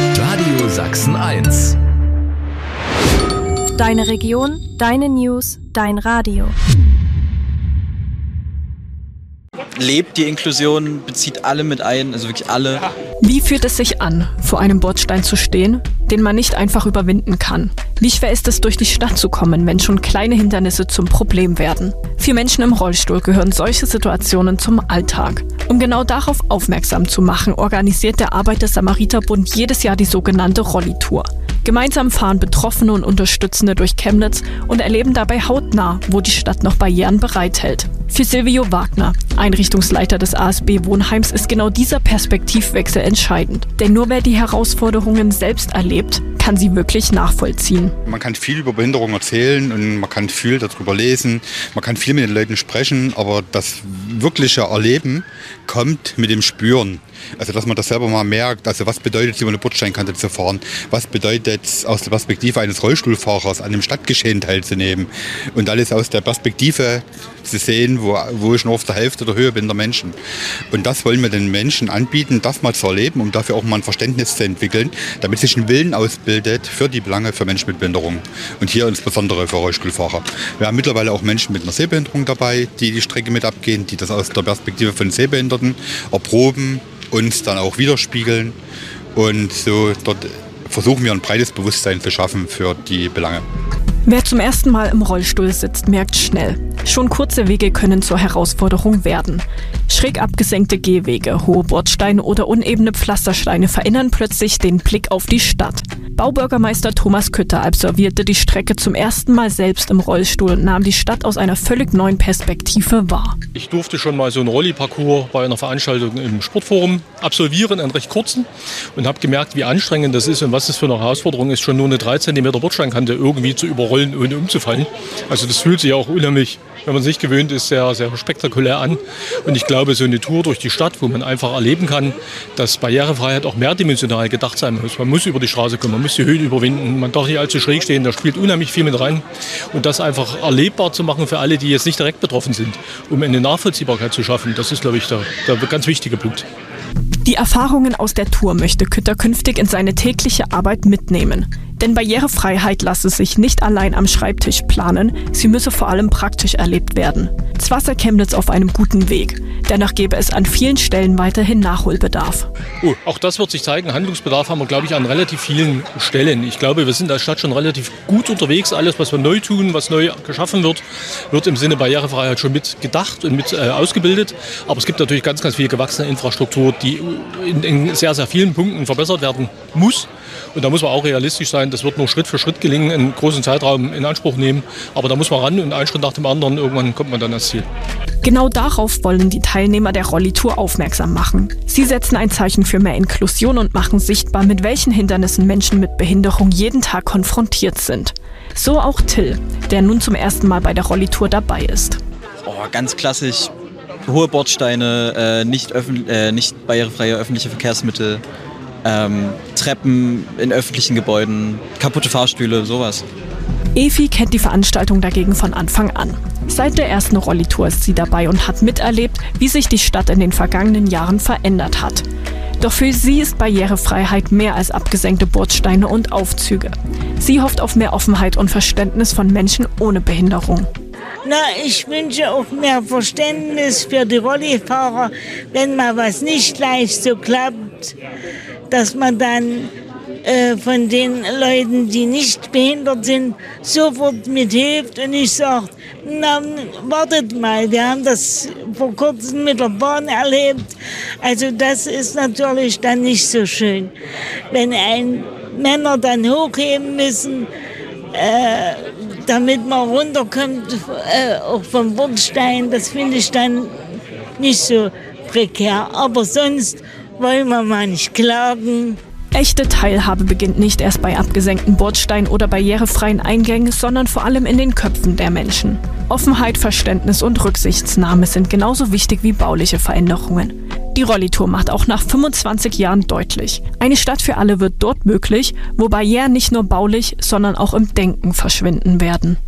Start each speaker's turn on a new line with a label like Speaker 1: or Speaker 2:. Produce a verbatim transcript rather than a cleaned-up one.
Speaker 1: Radio Sachsen eins.
Speaker 2: Deine Region, deine News, dein Radio.
Speaker 3: Lebt die Inklusion, bezieht alle mit ein, also wirklich alle.
Speaker 4: Wie fühlt es sich an, vor einem Bordstein zu stehen, den man nicht einfach überwinden kann? Wie schwer ist es, durch die Stadt zu kommen, wenn schon kleine Hindernisse zum Problem werden? Für Menschen im Rollstuhl gehören solche Situationen zum Alltag. Um genau darauf aufmerksam zu machen, organisiert der Arbeiter-Samariter-Bund jedes Jahr die sogenannte Rollitour. Gemeinsam fahren Betroffene und Unterstützende durch Chemnitz und erleben dabei hautnah, wo die Stadt noch Barrieren bereithält. Für Silvio Wagner, Einrichtungsleiter des A S B-Wohnheims, ist genau dieser Perspektivwechsel entscheidend. Denn nur wer die Herausforderungen selbst erlebt, kann sie wirklich nachvollziehen.
Speaker 5: Man kann viel über Behinderung erzählen und man kann viel darüber lesen, man kann viel mit den Leuten sprechen, aber das wirkliche Erleben kommt mit dem Spüren. Also dass man das selber mal merkt, also was bedeutet es, über eine Bordsteinkante zu fahren, was bedeutet es aus der Perspektive eines Rollstuhlfahrers an dem Stadtgeschehen teilzunehmen und alles aus der Perspektive zu sehen, wo, wo ich nur auf der Hälfte der Höhe bin der Menschen. Und das wollen wir den Menschen anbieten, das mal zu erleben, um dafür auch mal ein Verständnis zu entwickeln, damit sich ein Willen ausbildet für die Belange für Menschen mit Behinderung und hier insbesondere für Rollstuhlfahrer. Wir haben mittlerweile auch Menschen mit einer Sehbehinderung dabei, die die Strecke mit abgehen, die das aus der Perspektive von Sehbehinderten erproben, uns dann auch widerspiegeln und so dort versuchen wir ein breites Bewusstsein zu schaffen für die Belange.
Speaker 4: Wer zum ersten Mal im Rollstuhl sitzt, merkt schnell, schon kurze Wege können zur Herausforderung werden. Schräg abgesenkte Gehwege, hohe Bordsteine oder unebene Pflastersteine verändern plötzlich den Blick auf die Stadt. Baubürgermeister Thomas Kütter absolvierte die Strecke zum ersten Mal selbst im Rollstuhl und nahm die Stadt aus einer völlig neuen Perspektive wahr.
Speaker 6: Ich durfte schon mal so einen Rolli-Parcours bei einer Veranstaltung im Sportforum absolvieren, einen recht kurzen, und habe gemerkt, wie anstrengend das ist und was das für eine Herausforderung ist, schon nur eine drei Zentimeter Bordsteinkante irgendwie zu überrollen, ohne umzufallen. Also das fühlt sich auch unheimlich, wenn man es nicht gewöhnt ist, sehr, sehr spektakulär an. Und ich glaube, so eine Tour durch die Stadt, wo man einfach erleben kann, dass Barrierefreiheit auch mehrdimensional gedacht sein muss. Man muss über die Straße kommen, man muss die Höhen überwinden, man darf nicht allzu schräg stehen, da spielt unheimlich viel mit rein. Und das einfach erlebbar zu machen für alle, die jetzt nicht direkt betroffen sind, um eine Nachvollziehbarkeit zu schaffen, das ist, glaube ich, der, der ganz wichtige Punkt.
Speaker 4: Die Erfahrungen aus der Tour möchte Kütter künftig in seine tägliche Arbeit mitnehmen. Denn Barrierefreiheit lasse sich nicht allein am Schreibtisch planen, sie müsse vor allem praktisch erlebt werden. Zwar sei Chemnitz auf einem guten Weg, dennoch gäbe es an vielen Stellen weiterhin Nachholbedarf.
Speaker 6: Oh, auch das wird sich zeigen. Handlungsbedarf haben wir, glaube ich, an relativ vielen Stellen. Ich glaube, wir sind als Stadt schon relativ gut unterwegs. Alles, was wir neu tun, was neu geschaffen wird, wird im Sinne Barrierefreiheit schon mit gedacht und mit äh, ausgebildet. Aber es gibt natürlich ganz, ganz viel gewachsene Infrastruktur, die in, in sehr, sehr vielen Punkten verbessert werden muss. Und da muss man auch realistisch sein, das wird nur Schritt für Schritt gelingen, einen großen Zeitraum in Anspruch nehmen. Aber da muss man ran und einen Schritt nach dem anderen, irgendwann kommt man dann ans Ziel.
Speaker 4: Genau darauf wollen die Teilnehmer der Rollitour aufmerksam machen. Sie setzen ein Zeichen für mehr Inklusion und machen sichtbar, mit welchen Hindernissen Menschen mit Behinderung jeden Tag konfrontiert sind. So auch Till, der nun zum ersten Mal bei der Rollitour dabei ist.
Speaker 3: Oh, ganz klassisch, hohe Bordsteine, äh, nicht, öffn- äh, nicht barrierefreie öffentliche Verkehrsmittel, ähm, Treppen in öffentlichen Gebäuden, kaputte Fahrstühle, sowas.
Speaker 4: Evi kennt die Veranstaltung dagegen von Anfang an. Seit der ersten Rollitour ist sie dabei und hat miterlebt, wie sich die Stadt in den vergangenen Jahren verändert hat. Doch für sie ist Barrierefreiheit mehr als abgesenkte Bordsteine und Aufzüge. Sie hofft auf mehr Offenheit und Verständnis von Menschen ohne Behinderung.
Speaker 7: Na, ich wünsche auch mehr Verständnis für die Rollifahrer, wenn mal was nicht gleich so klappt, dass man dann äh, von den Leuten, die nicht behindert sind, sofort mithilft und nicht sagt, na, wartet mal, wir haben das vor kurzem mit der Bahn erlebt. Also das ist natürlich dann nicht so schön, wenn ein Männer dann hochheben müssen, äh, damit man runterkommt, äh, auch vom Bordstein. Das finde ich dann nicht so prekär. Aber sonst wollen wir mal nicht klagen.
Speaker 4: Echte Teilhabe beginnt nicht erst bei abgesenkten Bordsteinen oder barrierefreien Eingängen, sondern vor allem in den Köpfen der Menschen. Offenheit, Verständnis und Rücksichtsnahme sind genauso wichtig wie bauliche Veränderungen. Die Rollitour macht auch nach fünfundzwanzig Jahren deutlich: Eine Stadt für alle wird dort möglich, wo Barrieren nicht nur baulich, sondern auch im Denken verschwinden werden.